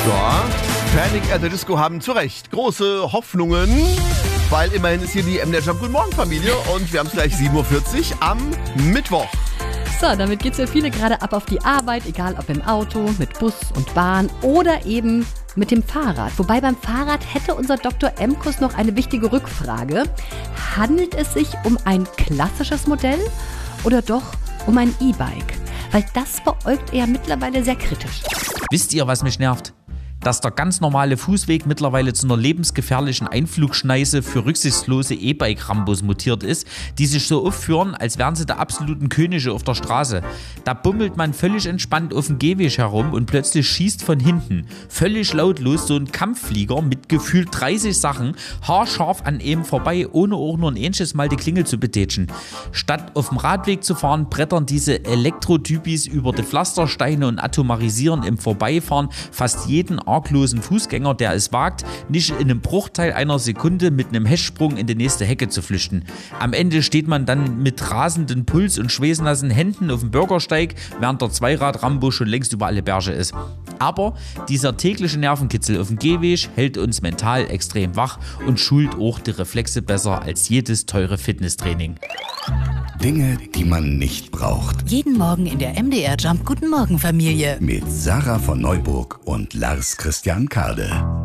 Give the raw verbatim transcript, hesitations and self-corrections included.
Ja, Panic at the Disco haben zu Recht große Hoffnungen, weil immerhin ist hier die M D R Jump Guten Morgen Familie und wir haben es gleich sieben Uhr vierzig am Mittwoch. So, damit geht's für viele gerade ab auf die Arbeit, egal ob im Auto, mit Bus und Bahn oder eben mit dem Fahrrad. Wobei beim Fahrrad hätte unser Doktor Emkus noch eine wichtige Rückfrage. Handelt es sich um ein klassisches Modell oder doch um ein E-Bike? Weil das beäugt er ja mittlerweile sehr kritisch. Wisst ihr, was mich nervt? Dass der ganz normale Fußweg mittlerweile zu einer lebensgefährlichen Einflugschneise für rücksichtslose E-Bike-Rambos mutiert ist, die sich so aufführen, als wären sie der absoluten Könige auf der Straße. Da bummelt man völlig entspannt auf dem Gehweg herum und plötzlich schießt von hinten, völlig lautlos, so ein Kampfflieger mit gefühlt dreißig Sachen haarscharf an ihm vorbei, ohne auch nur ein einziges Mal die Klingel zu betätschen. Statt auf dem Radweg zu fahren, brettern diese Elektrotypis über die Pflastersteine und atomarisieren im Vorbeifahren fast jeden arglosen Fußgänger, der es wagt, nicht in einem Bruchteil einer Sekunde mit einem Hechtsprung in die nächste Hecke zu flüchten. Am Ende steht man dann mit rasendem Puls und schweißnassen Händen auf dem Bürgersteig, während der Zweirad-Rambo schon längst über alle Berge ist. Aber dieser tägliche Nervenkitzel auf dem Gehweg hält uns mental extrem wach und schult auch die Reflexe besser als jedes teure Fitnesstraining. Dinge, die man nicht braucht. Jeden Morgen in der M D R Jump Guten Morgen Familie. Mit Sarah von Neuburg und Lars Christian Kade.